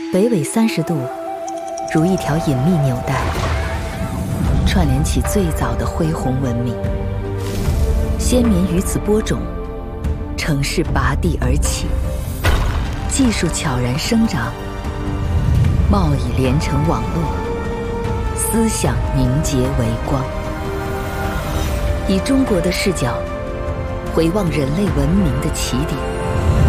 北纬30度，如一条隐秘纽带，串联起最早的恢宏文明。先民于此播种，城市拔地而起，技术悄然生长，贸易连成网络，思想凝结为光。以中国的视角，回望人类文明的起点。